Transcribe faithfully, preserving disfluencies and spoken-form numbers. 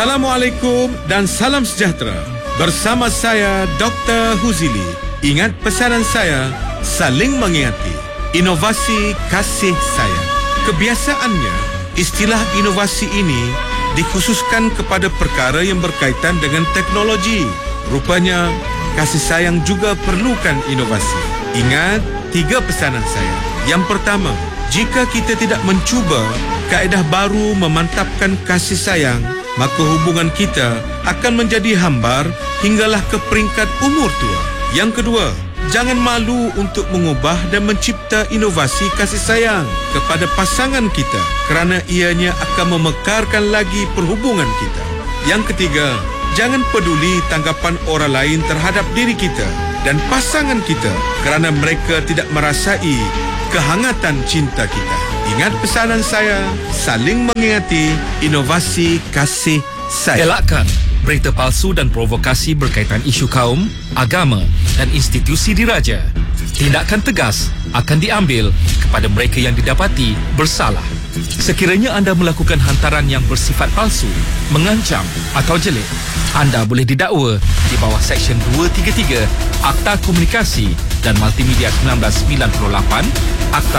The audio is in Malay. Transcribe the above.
Assalamualaikum dan salam sejahtera. Bersama saya Doktor Huzili. Ingat pesanan saya, saling mengingati. Inovasi kasih sayang. Kebiasaannya, istilah inovasi ini dikhususkan kepada perkara yang berkaitan dengan teknologi. Rupanya, kasih sayang juga perlukan inovasi. Ingat tiga pesanan saya. Yang pertama, jika kita tidak mencuba kaedah baru memantapkan kasih sayang, maka hubungan kita akan menjadi hambar hinggalah ke peringkat umur tua. Yang kedua, jangan malu untuk mengubah dan mencipta inovasi kasih sayang kepada pasangan kita kerana ianya akan memekarkan lagi perhubungan kita. Yang ketiga, jangan peduli tanggapan orang lain terhadap diri kita dan pasangan kita kerana mereka tidak merasai kehangatan cinta kita. Ingat pesanan saya, saling mengingati, inovasi kasih sayang. Elakkan berita palsu dan provokasi berkaitan isu kaum, agama dan institusi diraja. Tindakan tegas akan diambil kepada mereka yang didapati bersalah. Sekiranya anda melakukan hantaran yang bersifat palsu, mengancam atau jelik, anda boleh didakwa di bawah Seksyen dua tiga tiga Akta Komunikasi dan Multimedia seribu sembilan ratus sembilan puluh lapan, Akta